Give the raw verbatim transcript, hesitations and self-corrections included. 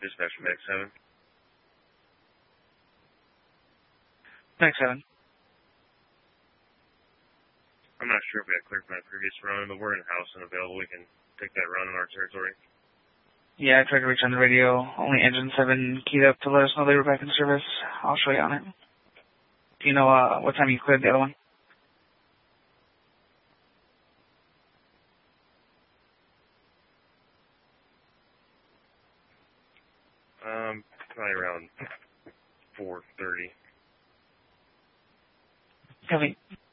Dispatch from X seven. X seven. I'm not sure if we got cleared from that previous run, but we're in house and available. We can take that run in our territory. Yeah, I tried to reach on the radio. Only engine seven keyed up to let us know they were back in service. I'll show you on it. Do you know uh, what time you cleared the other one? Um, probably around four thirty. Copy.